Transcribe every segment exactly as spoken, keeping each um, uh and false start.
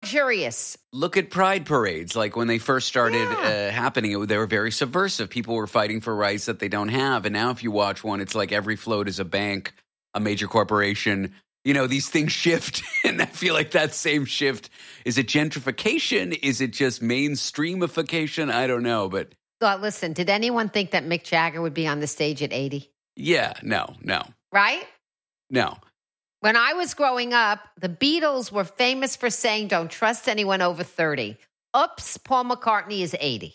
luxurious. Look at pride parades. Like when they first started Yeah. uh, happening, it, they were very subversive. People were fighting for rights that they don't have. And now if you watch one, it's like every float is a bank, a major corporation. You know, these things shift. And I feel like that same shift, is it gentrification? Is it just mainstreamification? I don't know. But God, listen, did anyone think that Mick Jagger would be on the stage at eighty? yeah, no, no, Right? no. When I was growing up, the Beatles were famous for saying, don't trust anyone over thirty. Oops, Paul McCartney is eighty.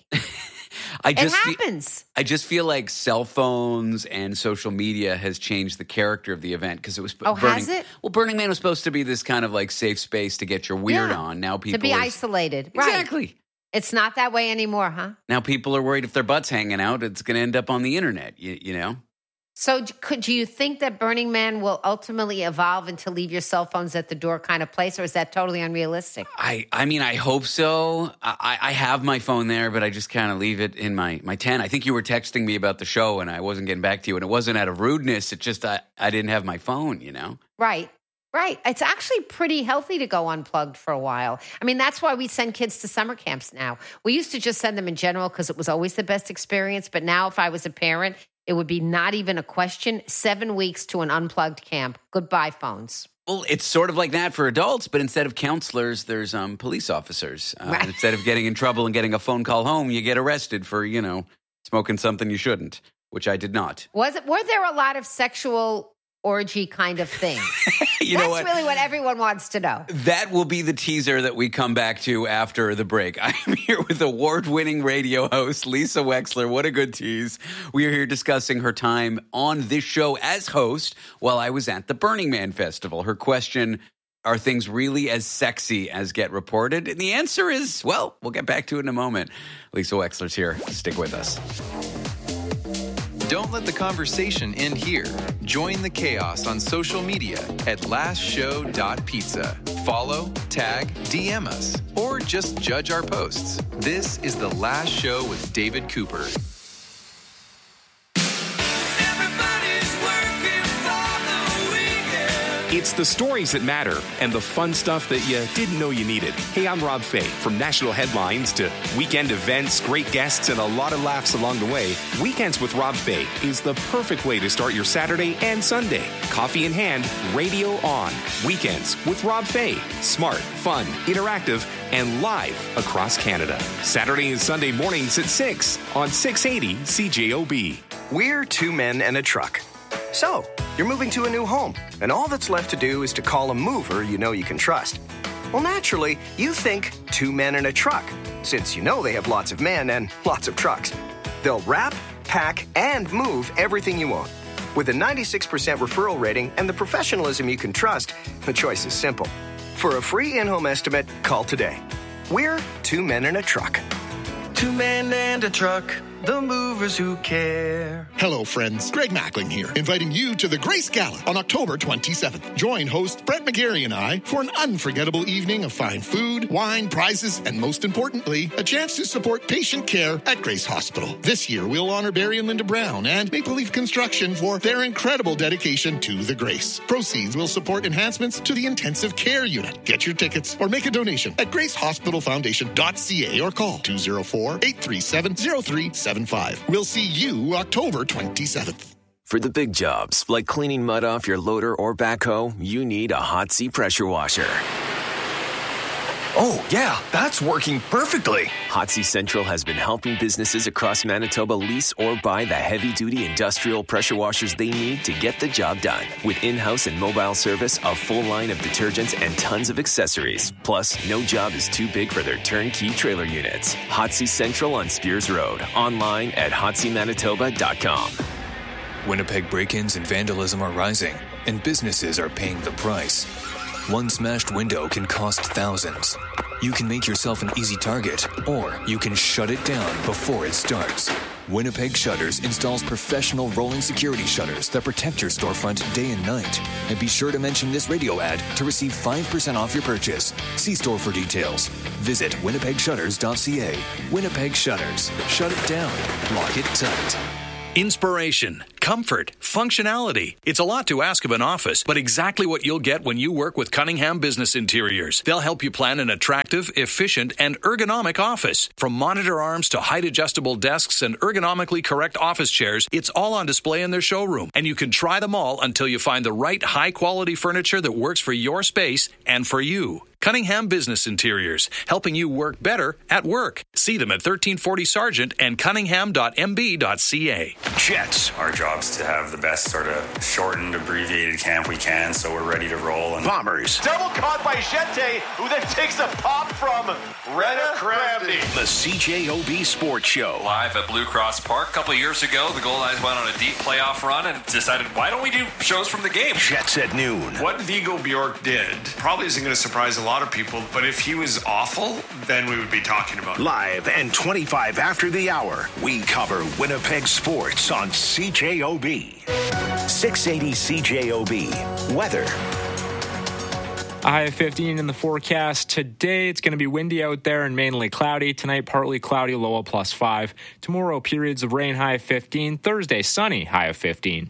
I It just fe- happens. I just feel like cell phones and social media has changed the character of the event because it was Oh, Burning, has it? Well, Burning Man was supposed to be this kind of like safe space to get your weird Yeah. on. Now people to be are, isolated. Right. exactly. It's not that way anymore, huh? Now people are worried if their butt's hanging out, it's going to end up on the internet. You, you know. So d- could do you think that Burning Man will ultimately evolve into leave your cell phones at the door kind of place, or is that totally unrealistic? I, I mean, I hope so. I, I have my phone there, but I just kind of leave it in my, my tent. I think you were texting me about the show, and I wasn't getting back to you, and it wasn't out of rudeness. It just I, I didn't have my phone, you know? Right. Right. It's actually pretty healthy to go unplugged for a while. I mean, that's why we send kids to summer camps now. We used to just send them in general because it was always the best experience. But now if I was a parent, it would be not even a question. Seven weeks to an unplugged camp. Goodbye, phones. Well, it's sort of like that for adults, but instead of counselors, there's um, police officers. Uh, Right. Instead of getting in trouble and getting a phone call home, you get arrested for, you know, smoking something you shouldn't, which I did not. Was it? Were there a lot of sexual orgy kind of things? You That's know what? really what everyone wants to know. That will be the teaser that we come back to after the break. I'm here with award-winning radio host Lisa Wexler. What a good tease. We are here discussing her time on this show as host while I was at the Burning Man Festival. Her question, are things really as sexy as get reported? And the answer is, well, we'll get back to it in a moment. Lisa Wexler's here. Stick with us. Don't let the conversation end here. Join the chaos on social media at last show dot pizza. Follow, tag, D M us, or just judge our posts. This is The Last Show with David Cooper. It's the stories that matter and the fun stuff that you didn't know you needed. Hey, I'm Rob Fay. From national headlines to weekend events, great guests, and a lot of laughs along the way, Weekends with Rob Fay is the perfect way to start your Saturday and Sunday. Coffee in hand, radio on. Weekends with Rob Fay. Smart, fun, interactive, and live across Canada. Saturday and Sunday mornings at six on six eighty C J O B. We're two men and a truck. So, you're moving to a new home, and all that's left to do is to call a mover you know you can trust. Well, naturally, you think two men and a truck, since you know they have lots of men and lots of trucks. They'll wrap, pack, and move everything you own. With a ninety-six percent referral rating and the professionalism you can trust, the choice is simple. For a free in-home estimate, call today. We're two men and a truck. Two men and a truck, the movers who care. Hello, friends. Greg Mackling here, inviting you to the Grace Gala on October twenty-seventh. Join host Brett McGarry and I for an unforgettable evening of fine food, wine, prizes, and most importantly, a chance to support patient care at Grace Hospital. This year, we'll honor Barry and Linda Brown and Maple Leaf Construction for their incredible dedication to the Grace. Proceeds will support enhancements to the intensive care unit. Get your tickets or make a donation at grace hospital foundation dot c a or call two oh four, eight three seven, oh three seven five. We'll see you October twenty-seventh. For the big jobs, like cleaning mud off your loader or backhoe, you need a Hot Sea pressure washer. Oh, yeah, that's working perfectly. Hot Sea Central has been helping businesses across Manitoba lease or buy the heavy-duty industrial pressure washers they need to get the job done. With in-house and mobile service, a full line of detergents, and tons of accessories. Plus, no job is too big for their turnkey trailer units. Hot Sea Central on Spears Road. Online at hot sea manitoba dot com. Winnipeg break-ins and vandalism are rising, and businesses are paying the price. One smashed window can cost thousands. You can make yourself an easy target, or you can shut it down before it starts. Winnipeg Shutters installs professional rolling security shutters that protect your storefront day and night. And be sure to mention this radio ad to receive five percent off your purchase. See store for details. Visit winnipeg shutters dot c a. Winnipeg Shutters. Shut it down. Lock it tight. Inspiration, comfort, functionality. It's a lot to ask of an office, but exactly what you'll get when you work with Cunningham Business Interiors. They'll help you plan an attractive, efficient, and ergonomic office. From monitor arms to height-adjustable desks and ergonomically correct office chairs, it's all on display in their showroom, and you can try them all until you find the right high-quality furniture that works for your space and for you. Cunningham Business Interiors, helping you work better at work. See them at thirteen forty Sargent and cunningham dot m b dot c a. Jets. Our job's to have the best sort of shortened, abbreviated camp we can, so we're ready to roll. And Bombers. Double caught by Jete, who then takes a pop from Rena Kramdy. The C J O B Sports Show. Live at Blue Cross Park. A couple of years ago, the Gold Eyes went on a deep playoff run and decided, why don't we do shows from the game? Jets at noon. What Viggo Bjork did probably isn't going to surprise a lot of people, but if he was awful, then we would be talking about it. Live and twenty-five after the hour, we cover Winnipeg sports on C J O B. six eighty C J O B. Weather. A high of fifteen in the forecast. Today, it's going to be windy out there and mainly cloudy. Tonight, partly cloudy, low of plus five. Tomorrow, periods of rain, high of fifteen. Thursday, sunny, high of fifteen.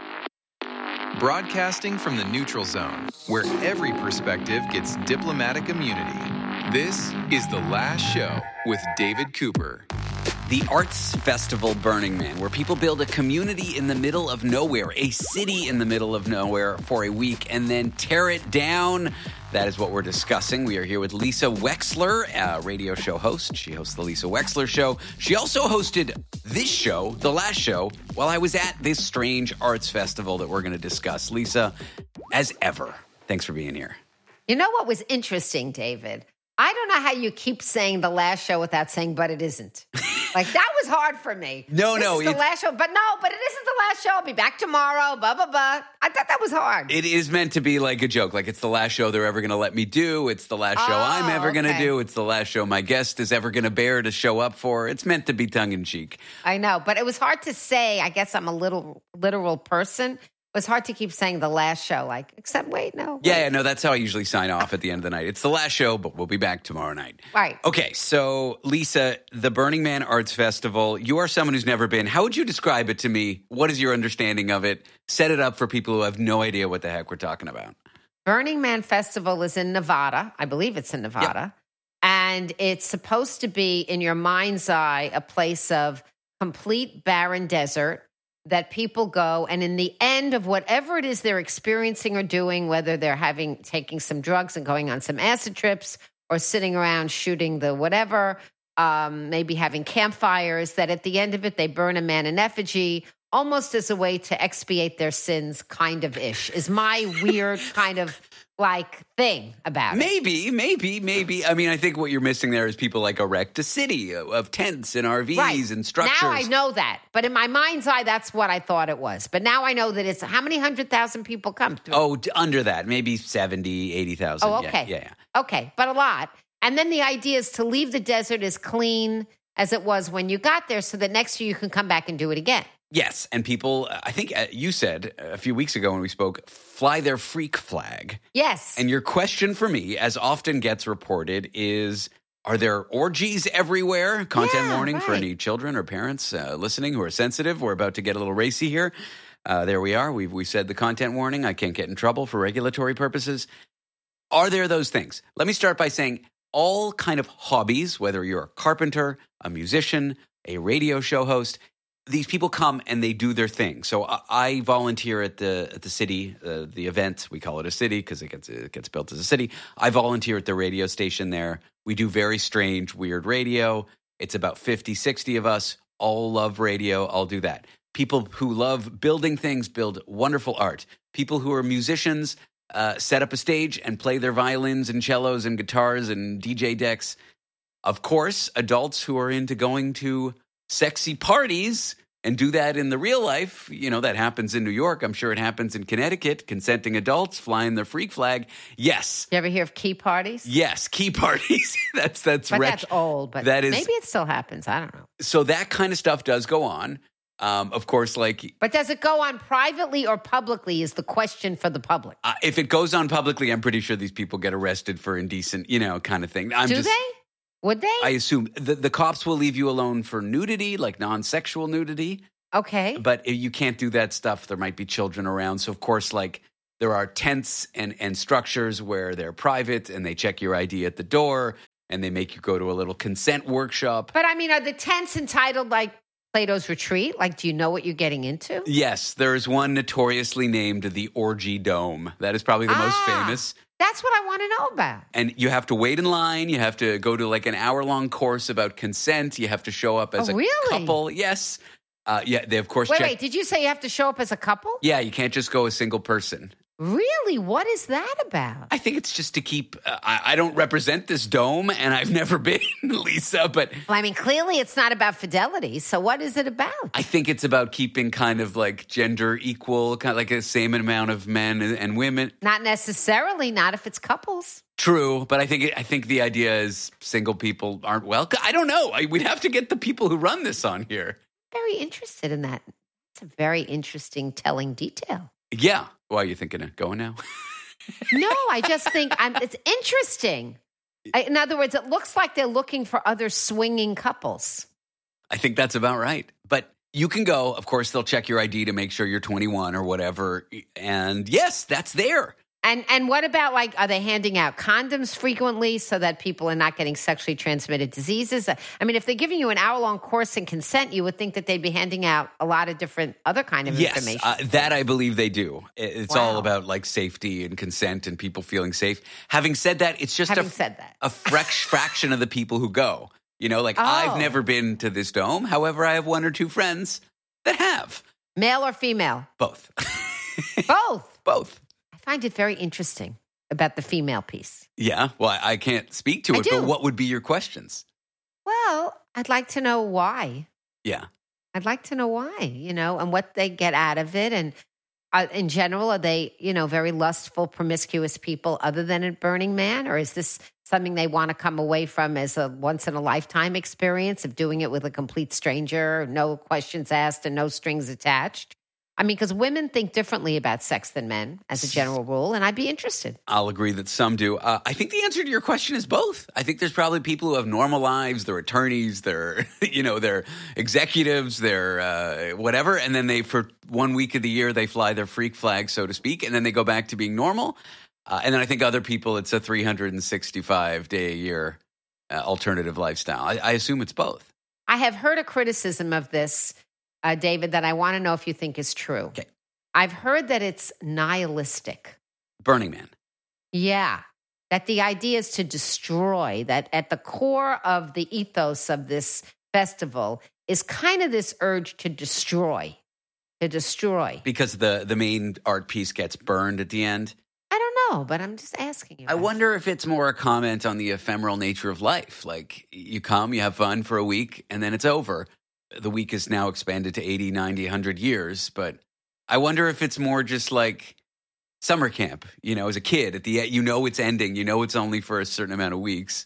Broadcasting from the neutral zone, where every perspective gets diplomatic immunity. This is The Last Show with David Cooper. The Arts Festival Burning Man, where people build a community in the middle of nowhere, a city in the middle of nowhere for a week, and then tear it down. That is what we're discussing. We are here with Lisa Wexler, a radio show host. She hosts the Lisa Wexler Show. She also hosted this show, The Last Show, while I was at this strange arts festival that we're going to discuss. Lisa, as ever, thanks for being here. You know what was interesting, David? I don't know how you keep saying The Last Show without saying, but it isn't. Like, that was hard for me. No, this no. Is the last show. But no, but it isn't the last show. I'll be back tomorrow, blah, blah, blah. I thought that was hard. It is meant to be like a joke. Like, it's the last show they're ever going to let me do. It's the last show oh, I'm ever okay. going to do. It's the last show my guest is ever going to bear to show up for. It's meant to be tongue-in-cheek. I know, but it was hard to say. I guess I'm a little literal person. It was hard to keep saying The Last Show, like, except wait, no. Wait. Yeah, yeah, no, that's how I usually sign off at the end of the night. It's the last show, but we'll be back tomorrow night. Right. Okay, so, Lisa, the Burning Man Arts Festival, you are someone who's never been. How would you describe it to me? What is your understanding of it? Set it up for people who have no idea what the heck we're talking about. Burning Man Festival is in Nevada. I believe it's in Nevada. Yep. And it's supposed to be, in your mind's eye, a place of complete barren desert that people go, and in the end of whatever it is they're experiencing or doing, whether they're having taking some drugs and going on some acid trips or sitting around shooting the whatever, um, maybe having campfires, that at the end of it, they burn a man in effigy, almost as a way to expiate their sins, kind of ish, is my weird kind of like thing about it. Maybe, maybe, maybe. I mean, I think what you're missing there is people like erect a city of, of tents and R Vs right. and structures. Now I know that. But in my mind's eye, that's what I thought it was. But now I know that it's how many hundred thousand people come through? Oh, under that. Maybe seventy, eighty thousand. Oh, okay. Yeah, yeah, yeah. Okay, but a lot. And then the idea is to leave the desert as clean as it was when you got there so that next year you can come back and do it again. Yes, and people, I think uh, you said a few weeks ago when we spoke, fly their freak flag. Yes. And your question for me, as often gets reported, is are there orgies everywhere? Content yeah, warning right. for any children or parents uh, listening who are sensitive. We're about to get a little racy here. Uh, there we are. We've, we've said the content warning. I can't get in trouble for regulatory purposes. Are there those things? Let me start by saying all kind of hobbies, whether you're a carpenter, a musician, a radio show host, these people come and they do their thing. So I, I volunteer at the at the city, uh, the event. We call it a city because it gets it gets built as a city. I volunteer at the radio station there. We do very strange, weird radio. It's about fifty, sixty of us. All love radio. I'll do that. People who love building things build wonderful art. People who are musicians uh, set up a stage and play their violins and cellos and guitars and D J decks. Of course, adults who are into going to sexy parties and do that in the real life. You know, that happens in New York. I'm sure it happens in Connecticut. Consenting adults flying their freak flag. Yes. You ever hear of key parties? Yes, key parties. that's that's but ret- that's old, but that is, maybe it still happens. I don't know. So that kind of stuff does go on. Um, of course, like... But does it go on privately or publicly is the question for the public. Uh, if it goes on publicly, I'm pretty sure these people get arrested for indecent, you know, kind of thing. I'm Do just, they? Would they? I assume the, the cops will leave you alone for nudity, like non-sexual nudity. Okay. But you can't do that stuff. There might be children around. So, of course, like there are tents and, and structures where they're private and they check your I D at the door and they make you go to a little consent workshop. But I mean, are the tents entitled like Plato's Retreat? Like, do you know what you're getting into? Yes, there is one notoriously named the Orgy Dome. That is probably the ah, most famous. That's what I want to know about. And you have to wait in line. You have to go to like an hour-long course about consent. You have to show up as oh, a really? couple. Yes. Uh, yeah, they of course Wait, check. wait, did you say you have to show up as a couple? Yeah, you can't just go a single person. Really? What is that about? I think it's just to keep, uh, I, I don't represent this dome and I've never been, Lisa, but. Well, I mean, clearly it's not about fidelity. So what is it about? I think it's about keeping kind of like gender equal, kind of like the same amount of men and, and women. Not necessarily, not if it's couples. True, but I think it, I think the idea is single people aren't welcome. I don't know. I, we'd have to get the people who run this on here. Very interested in that. It's a very interesting telling detail. Yeah. Why are you thinking of going now? No, I just think I'm, it's interesting. I, in other words, it looks like they're looking for other swinging couples. I think that's about right. But you can go. Of course, they'll check your I D to make sure you're twenty-one or whatever. And yes, that's there. And and what about, like, are they handing out condoms frequently so that people are not getting sexually transmitted diseases? I mean, if they're giving you an hour-long course in consent, you would think that they'd be handing out a lot of different other kind of yes, information. Uh, that I believe they do. It's Wow. all about, like, safety and consent and people feeling safe. Having said that, it's just Having a, said that. a fresh fraction of the people who go. You know, like, Oh. I've never been to this dome. However, I have one or two friends that have. Male or female? Both. Both? Both. I find it very interesting about the female piece. Yeah, well, I I can't speak to I it, do. but what would be your questions? Well, I'd like to know why. Yeah. I'd like to know why, you know, and what they get out of it. And uh, in general, are they, you know, very lustful, promiscuous people other than at Burning Man? Or is this something they want to come away from as a once-in-a-lifetime experience of doing it with a complete stranger, no questions asked and no strings attached? I mean, because women think differently about sex than men as a general rule, and I'd be interested. I'll agree that some do. Uh, I think the answer to your question is both. I think there's probably people who have normal lives. They're attorneys. They're, you know, they're executives. They're uh, whatever. And then they, for one week of the year, they fly their freak flag, so to speak. And then they go back to being normal. Uh, and then I think other people, it's a three hundred sixty-five day a year uh, alternative lifestyle. I, I assume it's both. I have heard a criticism of this, uh, David, that I want to know if you think is true. Okay. I've heard that it's nihilistic. Burning Man. Yeah. That the idea is to destroy, that at the core of the ethos of this festival is kind of this urge to destroy, to destroy. Because the, the main art piece gets burned at the end. I don't know, but I'm just asking you. I wonder if it's more a comment on the ephemeral nature of life. Like, you come, you have fun for a week, and then it's over. The week is now expanded to eighty, ninety, one hundred years. But I wonder if it's more just like summer camp, you know, as a kid. At the end, you know it's ending. You know it's only for a certain amount of weeks.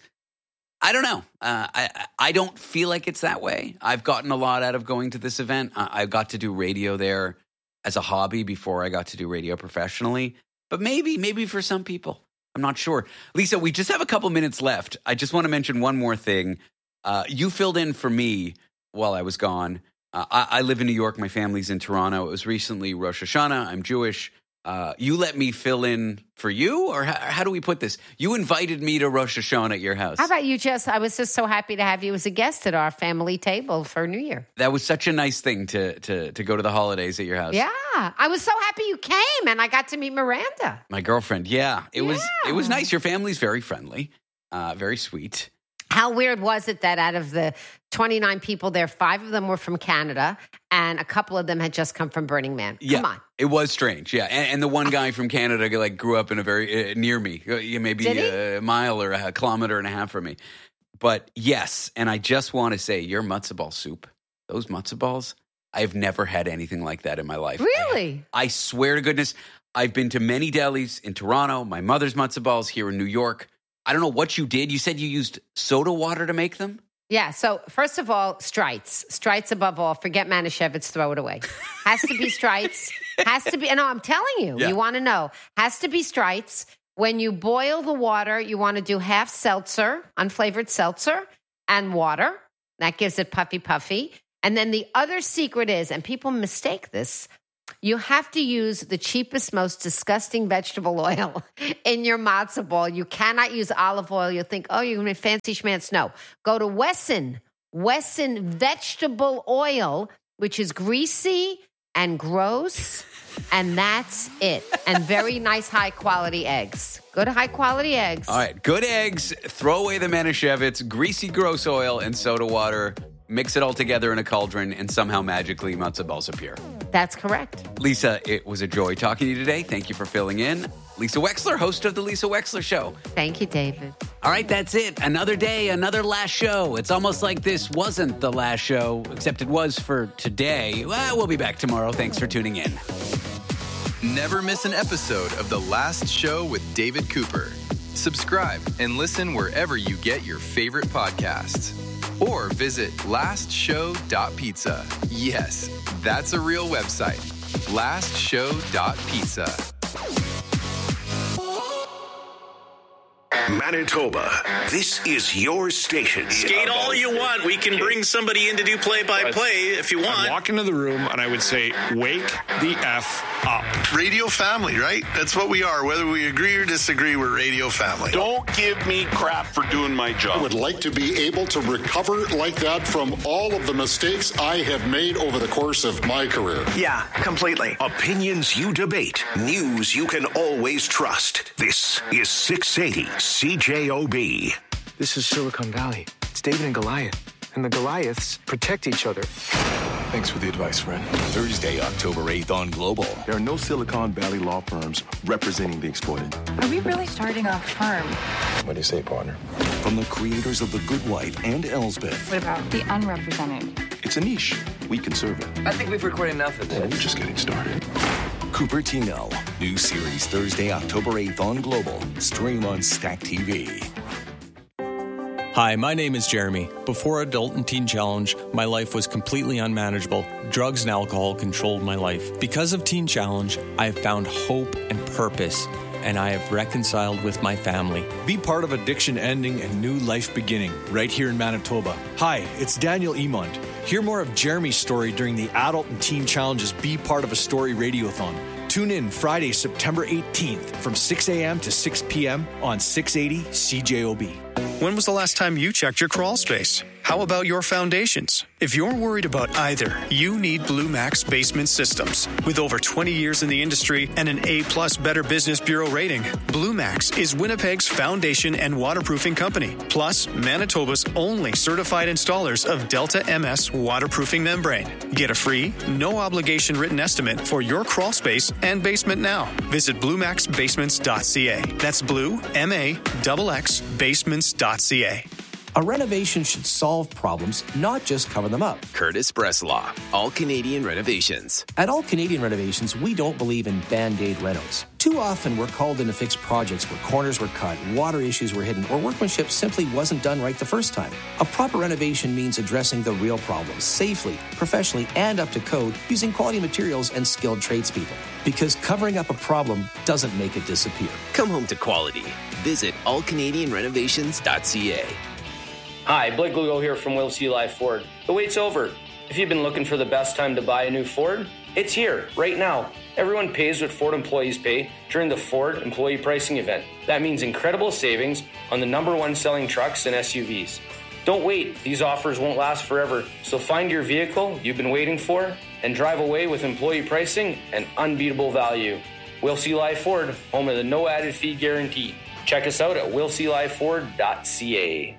I don't know. Uh, I I don't feel like it's that way. I've gotten a lot out of going to this event. I, I got to do radio there as a hobby before I got to do radio professionally. But maybe, maybe for some people. I'm not sure. Lisa, we just have a couple minutes left. I just want to mention one more thing. Uh, you filled in for me while I was gone. Uh, I, I live in New York. My family's in Toronto. It was recently Rosh Hashanah. I'm Jewish. Uh, you let me fill in for you? Or how, how do we put this? You invited me to Rosh Hashanah at your house. How about you just, I was just so happy to have you as a guest at our family table for New Year. That was such a nice thing to to to go to the holidays at your house. Yeah. I was so happy you came and I got to meet Miranda. My girlfriend. Yeah. It was it was nice. Your family's very friendly, uh, very sweet. How weird was it that out of the twenty-nine people there, five of them were from Canada and a couple of them had just come from Burning Man? Yeah, Come on. It was strange, yeah. And, and the one guy from Canada like grew up in a very uh, near me, uh, maybe Did he? a mile or a kilometer and a half from me. But yes, and I just want to say, your matzo ball soup, those matzo balls, I've never had anything like that in my life. Really? I, I swear to goodness, I've been to many delis in Toronto. My mother's matzo balls here in New York. I don't know what you did. You said you used soda water to make them? Yeah. So first of all, Strites. Strites above all. Forget Manischewitz. Throw it away. Has to be Strites. Has to be. No, I'm telling you. Yeah. You want to know. Has to be Strites. When you boil the water, you want to do half seltzer, unflavored seltzer, and water. That gives it puffy puffy. And then the other secret is, and people mistake this, you have to use the cheapest, most disgusting vegetable oil in your matzo ball. You cannot use olive oil. You'll think, oh, you're going to fancy schmance. No. Go to Wesson, Wesson vegetable oil, which is greasy and gross, and that's it. And very nice, high-quality eggs. Good high-quality eggs. All right, good eggs. Throw away the Manischewitz, greasy, gross oil, and soda water. Mix it all together in a cauldron, and somehow magically matzo balls appear. That's correct. Lisa, it was a joy talking to you today. Thank you for filling in. Lisa Wexler, host of The Lisa Wexler Show. Thank you, David. All right, that's it. Another day, another last show. It's almost like this wasn't the last show, except it was for today. Well, we'll be back tomorrow. Thanks for tuning in. Never miss an episode of The Last Show with David Cooper. Subscribe and listen wherever you get your favorite podcasts. Or visit last show dot pizza. Yes, that's a real website. last show dot pizza. Manitoba, this is your station. Skate all you want. We can bring somebody in to do play-by-play if you want. I'd walk into the room and I would say, wake the F up. Radio family, right? That's what we are. Whether we agree or disagree, we're radio family. Don't give me crap for doing my job. I would like to be able to recover like that from all of the mistakes I have made over the course of my career. Yeah, completely. Opinions you debate. News you can always trust. This is six eighty C J O B. This is Silicon Valley. It's David and Goliath. And the Goliaths protect each other. Thanks for the advice, friend. Thursday, October eighth on Global. There are no Silicon Valley law firms representing the exploited. Are we really starting a firm? What do you say, partner? From the creators of The Good Wife and Elsbeth. What about the unrepresented? It's a niche. We can serve it. I think we've recorded enough of this. Well, we're just getting started. Cupertino. New series Thursday, October eighth on Global. Stream on Stack T V. Hi, my name is Jeremy. Before Adult and Teen Challenge, my life was completely unmanageable. Drugs and alcohol controlled my life. Because of Teen Challenge, I have found hope and purpose, and I have reconciled with my family. Be part of addiction ending and new life beginning right here in Manitoba. Hi, it's Daniel Emond. Hear more of Jeremy's story during the Adult and Teen Challenge's Be Part of a Story Radiothon. Tune in Friday, September eighteenth from six a.m. to six p.m. on six eighty C J O B. When was the last time you checked your crawl space? How about your foundations? If you're worried about either, you need Blue Max Basement Systems. With over twenty years in the industry and an A-plus Better Business Bureau rating, Blue Max is Winnipeg's foundation and waterproofing company, plus Manitoba's only certified installers of Delta M S waterproofing membrane. Get a free, no-obligation written estimate for your crawl space and basement now. Visit blue max basements dot c a. That's blue, M A X X, basements dot c a. A renovation should solve problems, not just cover them up. Curtis Breslaw, All Canadian Renovations. At All Canadian Renovations, we don't believe in Band-Aid renos. Too often, we're called in to fix projects where corners were cut, water issues were hidden, or workmanship simply wasn't done right the first time. A proper renovation means addressing the real problems safely, professionally, and up to code using quality materials and skilled tradespeople. Because covering up a problem doesn't make it disappear. Come home to quality. Visit all canadian renovations dot c a. Hi, Blake Lugo here from Will C. Live Ford. The wait's over. If you've been looking for the best time to buy a new Ford, it's here, right now. Everyone pays what Ford employees pay during the Ford Employee Pricing Event. That means incredible savings on the number one selling trucks and S U Vs. Don't wait. These offers won't last forever. So find your vehicle you've been waiting for and drive away with employee pricing and unbeatable value. Will C. Live Ford, home of the no added fee guarantee. Check us out at will c live ford dot c a.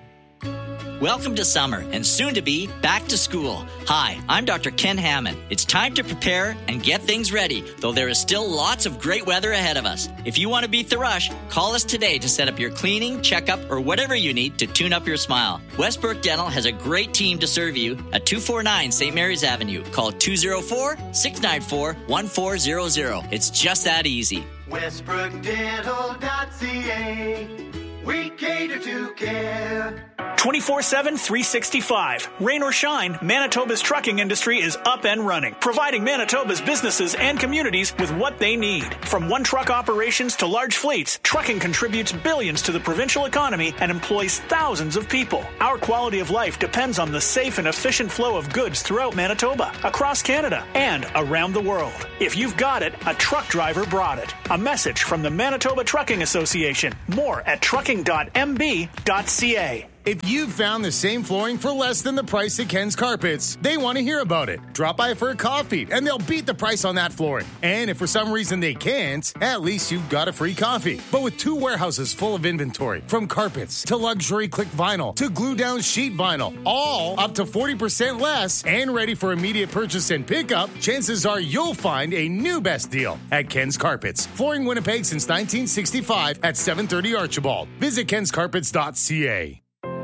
Welcome to summer and soon to be back to school. Hi, I'm Doctor Ken Hammond. It's time to prepare and get things ready, though there is still lots of great weather ahead of us. If you want to beat the rush, call us today to set up your cleaning, checkup, or whatever you need to tune up your smile. Westbrook Dental has a great team to serve you at two forty-nine Saint Mary's Avenue. Call two oh four, six nine four, one four zero zero. It's just that easy. westbrook dental dot c a. We cater to care. twenty-four seven, three sixty-five. Rain or shine, Manitoba's trucking industry is up and running, providing Manitoba's businesses and communities with what they need. From one-truck operations to large fleets, trucking contributes billions to the provincial economy and employs thousands of people. Our quality of life depends on the safe and efficient flow of goods throughout Manitoba, across Canada, and around the world. If you've got it, a truck driver brought it. A message from the Manitoba Trucking Association. More at trucking dot m b dot c a. If you've found the same flooring for less than the price at Ken's Carpets, they want to hear about it. Drop by for a coffee, and they'll beat the price on that flooring. And if for some reason they can't, at least you've got a free coffee. But with two warehouses full of inventory, from carpets to luxury click vinyl to glue-down sheet vinyl, all up to forty percent less and ready for immediate purchase and pickup, chances are you'll find a new best deal at Ken's Carpets. Flooring Winnipeg since nineteen sixty-five at seven thirty Archibald. Visit kens carpets dot c a.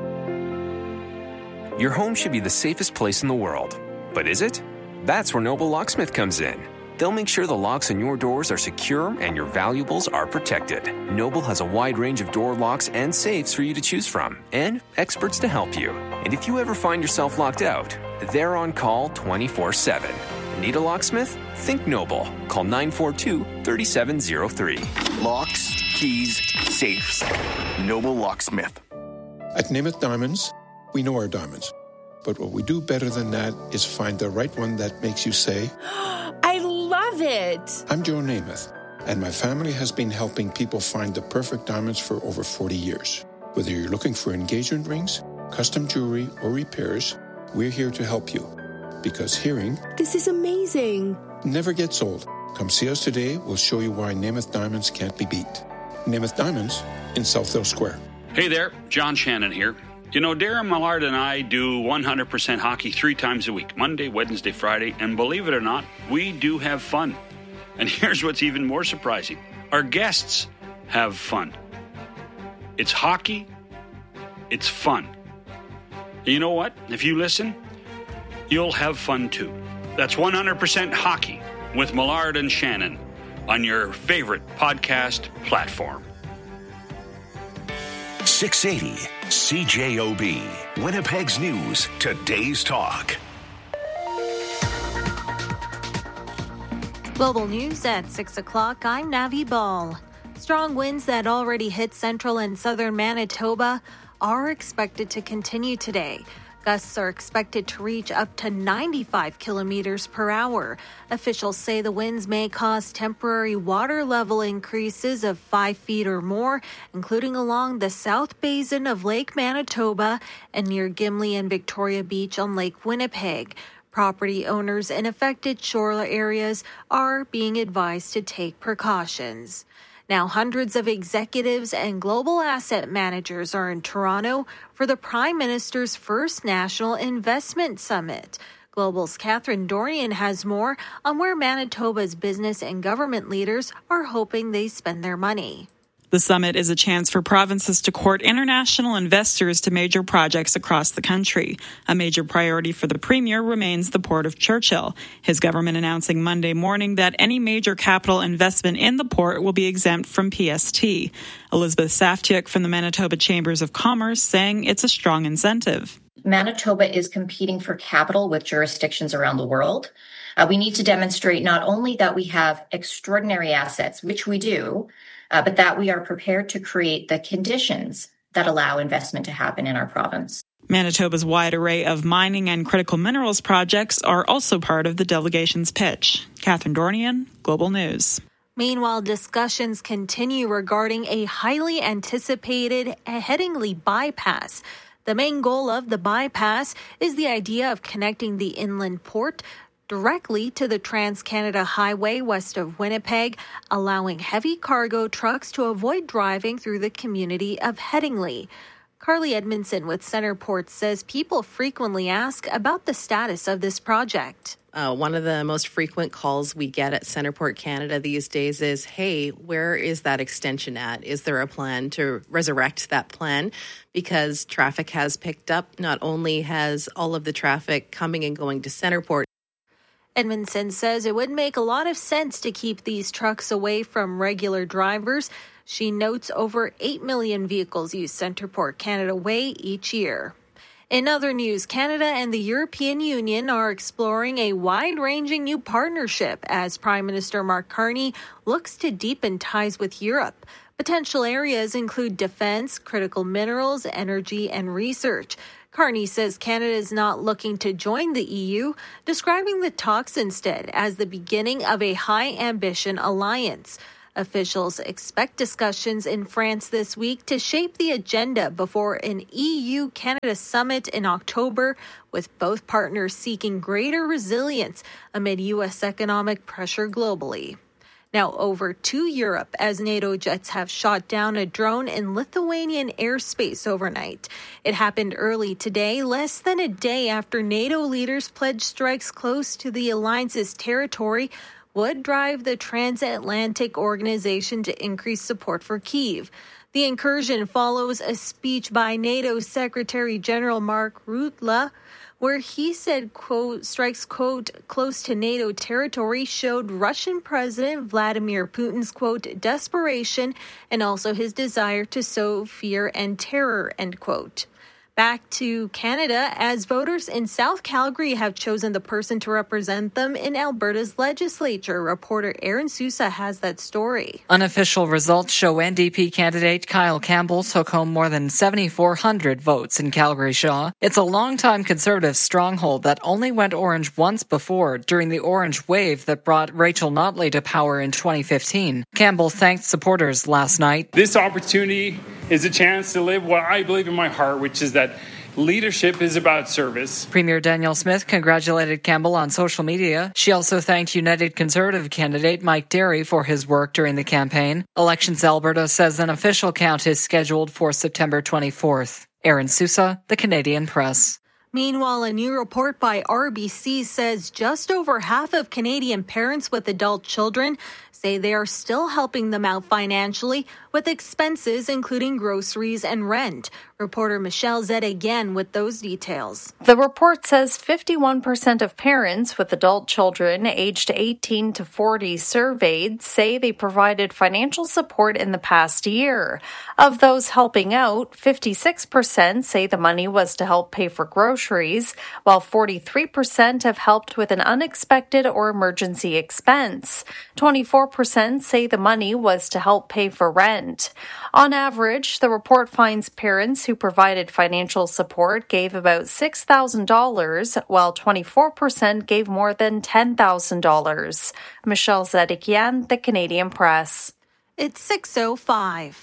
Your home should be the safest place in the world. But is it? That's where Noble Locksmith comes in. They'll make sure the locks on your doors are secure and your valuables are protected. Noble has a wide range of door locks and safes for you to choose from, and experts to help you. And if you ever find yourself locked out, they're on call twenty-four seven. Need a locksmith? Think Noble. Call nine four two, three seven zero three. Locks, keys, safes. Noble Locksmith. At Namath Diamonds, we know our diamonds. But what we do better than that is find the right one that makes you say, I love it. I'm Joe Namath, and my family has been helping people find the perfect diamonds for over forty years. Whether you're looking for engagement rings, custom jewelry, or repairs, we're here to help you. Because hearing, this is amazing, never gets old. Come see us today. We'll show you why Namath Diamonds can't be beat. Namath Diamonds in Southdale Square. Hey there, John Shannon here. You know, Darren Millard and I do one hundred percent hockey three times a week, Monday, Wednesday, Friday, and believe it or not, we do have fun. And here's what's even more surprising. Our guests have fun. It's hockey. It's fun. And you know what? If you listen, you'll have fun too. That's one hundred percent hockey with Millard and Shannon on your favorite podcast platform. six eighty C J O B, Winnipeg's News, Today's Talk. Global News at six o'clock, I'm Navi Ball. Strong winds that already hit central and southern Manitoba are expected to continue today. Gusts are expected to reach up to ninety-five kilometers per hour. Officials say the winds may cause temporary water level increases of five feet or more, including along the south basin of Lake Manitoba and near Gimli and Victoria Beach on Lake Winnipeg. Property owners in affected shore areas are being advised to take precautions. Now, hundreds of executives and global asset managers are in Toronto for the Prime Minister's first National Investment Summit. Global's Catherine Dorian has more on where Manitoba's business and government leaders are hoping they spend their money. The summit is a chance for provinces to court international investors to major projects across the country. A major priority for the Premier remains the Port of Churchill. His government announcing Monday morning that any major capital investment in the port will be exempt from P S T. Elizabeth Saftiuk from the Manitoba Chambers of Commerce saying it's a strong incentive. Manitoba is competing for capital with jurisdictions around the world. Uh, we need to demonstrate not only that we have extraordinary assets, which we do, Uh, but that we are prepared to create the conditions that allow investment to happen in our province. Manitoba's wide array of mining and critical minerals projects are also part of the delegation's pitch. Catherine Dornian, Global News. Meanwhile, discussions continue regarding a highly anticipated Headingley bypass. The main goal of the bypass is the idea of connecting the inland port directly to the Trans-Canada Highway west of Winnipeg, allowing heavy cargo trucks to avoid driving through the community of Headingley. Carly Edmondson with Centerport says people frequently ask about the status of this project. Uh, one of the most frequent calls we get at Centerport Canada these days is, hey, where is that extension at? Is there a plan to resurrect that plan? Because traffic has picked up. Not only has all of the traffic coming and going to Centerport, Edmondson says it would make a lot of sense to keep these trucks away from regular drivers. She notes over eight million vehicles use Centreport Canada Way each year. In other news, Canada and the European Union are exploring a wide-ranging new partnership as Prime Minister Mark Carney looks to deepen ties with Europe. Potential areas include defense, critical minerals, energy, and research. Carney says Canada is not looking to join the E U, describing the talks instead as the beginning of a high-ambition alliance. Officials expect discussions in France this week to shape the agenda before an E U-Canada summit in October, with both partners seeking greater resilience amid U S economic pressure globally. Now over to Europe, as NATO jets have shot down a drone in Lithuanian airspace overnight. It happened early today, less than a day after NATO leaders pledged strikes close to the alliance's territory would drive the transatlantic organization to increase support for Kyiv. The incursion follows a speech by NATO Secretary General Mark Rutte, where he said, quote, strikes, quote, close to NATO territory showed Russian President Vladimir Putin's, quote, desperation and also his desire to sow fear and terror, end quote. Back to Canada, as voters in South Calgary have chosen the person to represent them in Alberta's legislature. Reporter Aaron Sousa has that story. Unofficial results show N D P candidate Kyle Campbell took home more than seven thousand four hundred votes in Calgary-Shaw. It's a longtime Conservative stronghold that only went orange once before, during the orange wave that brought Rachel Notley to power in twenty fifteen. Campbell thanked supporters last night. This opportunity is a chance to live what I believe in my heart, which is that leadership is about service. Premier Danielle Smith congratulated Campbell on social media. She also thanked United Conservative candidate Mike Derry for his work during the campaign. Elections Alberta says an official count is scheduled for September twenty-fourth. Aaron Sousa, The Canadian Press. Meanwhile, a new report by R B C says just over half of Canadian parents with adult children say they are still helping them out financially with expenses including groceries and rent. Reporter Michelle Zed again with those details. The report says fifty-one percent of parents with adult children aged eighteen to forty surveyed say they provided financial support in the past year. Of those helping out, fifty-six percent say the money was to help pay for groceries, while forty-three percent have helped with an unexpected or emergency expense. twenty-four percent say the money was to help pay for rent. On average, the report finds parents who provided financial support gave about six thousand dollars, while twenty-four percent gave more than ten thousand dollars. Michelle Zedekian, The Canadian Press. It's six oh five.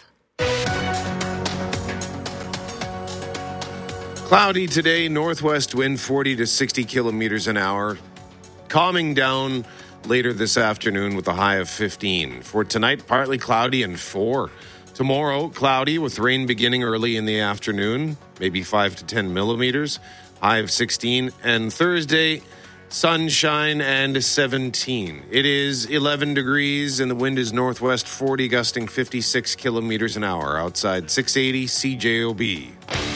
Cloudy today, northwest wind forty to sixty kilometers an hour. Calming down later this afternoon with a high of fifteen. For tonight, partly cloudy and four. Tomorrow, cloudy with rain beginning early in the afternoon, maybe five to ten millimeters, high of sixteen. And Thursday, sunshine and seventeen. It is eleven degrees and the wind is northwest forty, gusting fifty-six kilometers an hour. Outside six eighty C J O B.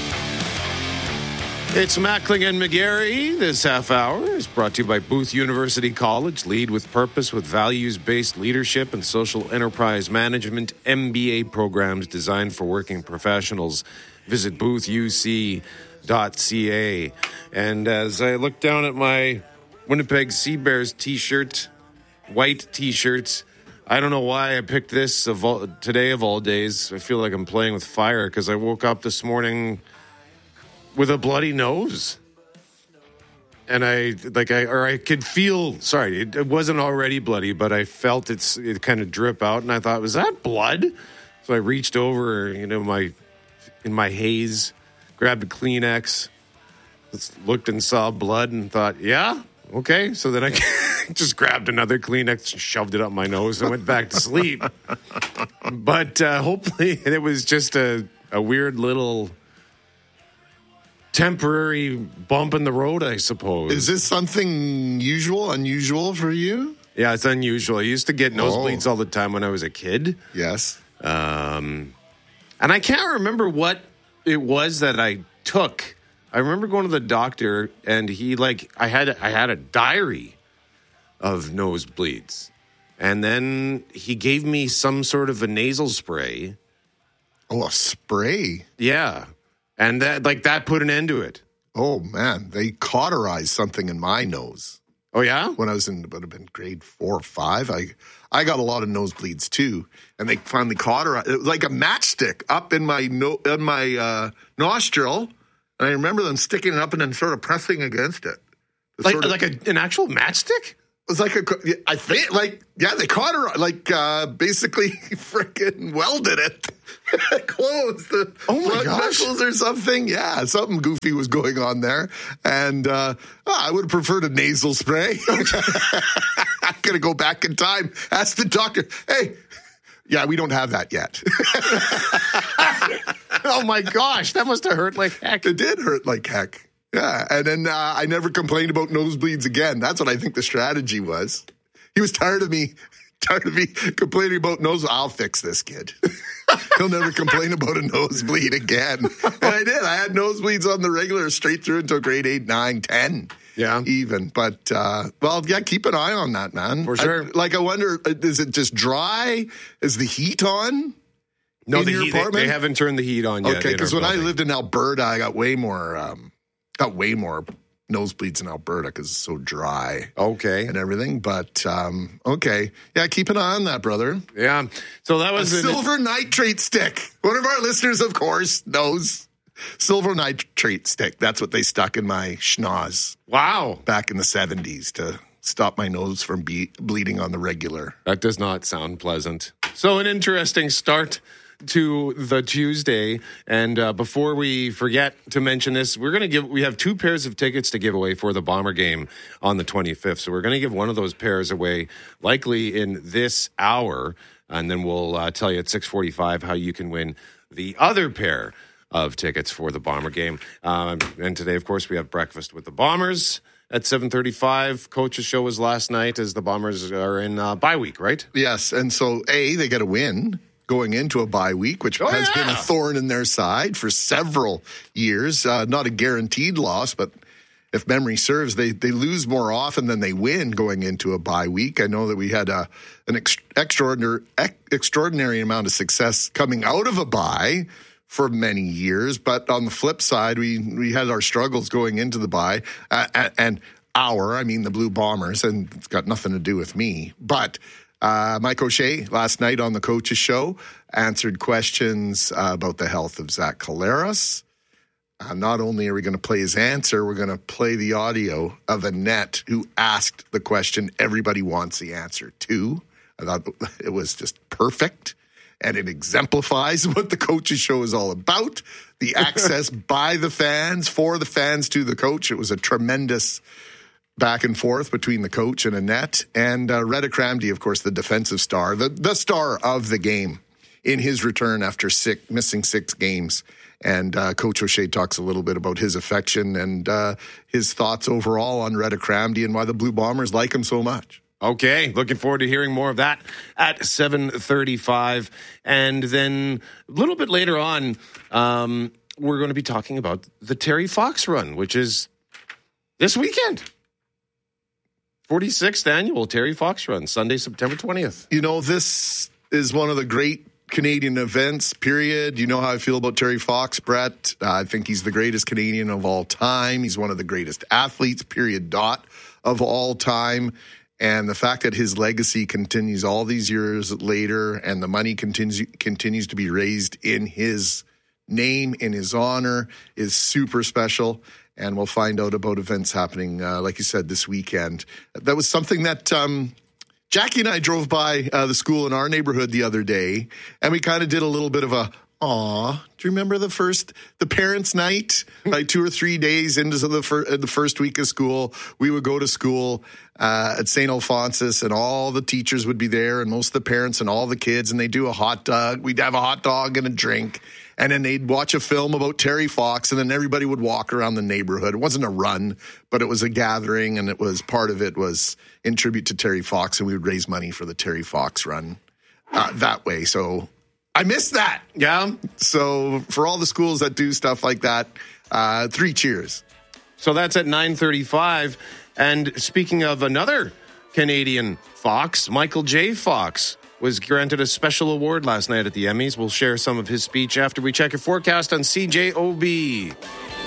It's Mackling and McGarry. This half hour is brought to you by Booth University College. Lead with purpose with values-based leadership and social enterprise management M B A programs designed for working professionals. Visit booth u c dot c a. And as I look down at my Winnipeg Sea Bears t-shirt, white t-shirts, I don't know why I picked this of all, today of all days. I feel like I'm playing with fire because I woke up this morning with a bloody nose. And I, like, I, or I could feel, sorry, it, it wasn't already bloody, but I felt it's, it kind of drip out. And I thought, was that blood? So I reached over, you know, my, in my haze, grabbed a Kleenex, looked and saw blood and thought, yeah, okay. So then I just grabbed another Kleenex, shoved it up my nose and went back to sleep. But uh, hopefully it was just a, a weird little temporary bump in the road, I suppose. Is this something usual, unusual for you? Yeah, it's unusual. I used to get nosebleeds oh. all the time when I was a kid. Yes. Um, and I can't remember what it was that I took. I remember going to the doctor, and he, like, I had I had a diary of nosebleeds. And then he gave me some sort of a nasal spray. Oh, a spray? Yeah. And that, like, that put an end to it. Oh, man. They cauterized something in my nose. Oh, yeah? When I was in, would have been grade four or five. I, I got a lot of nosebleeds, too. And they finally cauterized. It was like a matchstick up in my, no, in my uh, nostril. And I remember them sticking it up and then sort of pressing against it. Like, sort of, like a, an actual matchstick? It was like a, I think, like, yeah, they cauterized, like, uh, basically freaking welded it. Closed the oh my blood gosh. vessels or something. Yeah, something goofy was going on there. And uh, oh, I would have preferred a nasal spray. I'm going to go back in time. Ask the doctor, hey, yeah, we don't have that yet. Oh my gosh, that must have hurt like heck. It did hurt like heck. Yeah, and then uh, I never complained about nosebleeds again. That's what I think the strategy was. He was tired of me, tired of me complaining about nose. I'll fix this kid. He'll never complain about a nosebleed again. And I did. I had nosebleeds on the regular straight through until grade eight, nine, ten. Yeah. Even. But, uh, well, yeah, keep an eye on that, man. For sure. I, like, I wonder, is it just dry? Is the heat on? No, in the your heat, they, apartment? they haven't turned the heat on yet. Okay, because when building. I lived in Alberta, I got way more, um, got way more nosebleeds in Alberta because it's so dry. Okay. And everything. But, um, okay. Yeah, keep an eye on that, brother. Yeah. So that was a an, silver nitrate stick. One of our listeners, of course, knows. Silver nitrate stick. That's what they stuck in my schnoz. Wow. Back in the seventies to stop my nose from be- bleeding on the regular. That does not sound pleasant. So an interesting start to the Tuesday. And uh, before we forget to mention this, we're going to give, we have two pairs of tickets to give away for the Bomber game on the twenty-fifth. So we're going to give one of those pairs away likely in this hour. And then we'll uh, tell you at six forty-five how you can win the other pair of tickets for the Bomber game. Um, and today, of course, we have breakfast with the Bombers at seven thirty-five. Coach's show was last night as the Bombers are in uh, bye week, right? Yes. And so, A, they get a win going into a bye week, which oh, has yeah. been a thorn in their side for several years. Uh, not a guaranteed loss, but if memory serves, they, they lose more often than they win going into a bye week. I know that we had a, an ex- extraordinary, ex- extraordinary amount of success coming out of a bye for many years, but on the flip side, we we had our struggles going into the bye, uh, and our, I mean the Blue Bombers, and it's got nothing to do with me, but uh, Mike O'Shea last night on the Coach's Show answered questions uh, about the health of Zach Collaros. Uh, not only are we going to play his answer, we're going to play the audio of Annette, who asked the question everybody wants the answer to. I thought it was just perfect. And it exemplifies what the Coach's Show is all about. The access by the fans, for the fans to the coach. It was a tremendous back and forth between the coach and Annette. And uh, Reda Kramdi, of course, the defensive star, the, the star of the game in his return after six, missing six games. And uh, Coach O'Shea talks a little bit about his affection and uh, his thoughts overall on Reda Kramdi and why the Blue Bombers like him so much. Okay, looking forward to hearing more of that at seven thirty-five. And then a little bit later on, um, we're going to be talking about the Terry Fox run, which is this weekend. forty-sixth annual Terry Fox run, Sunday, September twentieth. You know, this is one of the great Canadian events, period. You know how I feel about Terry Fox, Brett. Uh, I think he's the greatest Canadian of all time. He's one of the greatest athletes, period, dot, of all time. And the fact that his legacy continues all these years later and the money continues continues to be raised in his name, in his honor, is super special. And we'll find out about events happening, uh, like you said, this weekend. That was something that um, Jackie and I drove by uh, the school in our neighborhood the other day, and we kind of did a little bit of a, aw, do you remember the first, the parents' night? Like two or three days into the, fir- the first week of school, we would go to school uh, at Saint Alphonsus, and all the teachers would be there, and most of the parents and all the kids, and they'd do a hot dog. We'd have a hot dog and a drink, and then they'd watch a film about Terry Fox, and then everybody would walk around the neighborhood. It wasn't a run, but it was a gathering, and it was part of it was in tribute to Terry Fox, and we would raise money for the Terry Fox run uh, that way. So I miss that. Yeah. So for all the schools that do stuff like that, uh, three cheers. So that's at nine thirty-five. And speaking of another Canadian Fox, Michael J. Fox, was granted a special award last night at the Emmys. We'll share some of his speech after we check your forecast on C J O B.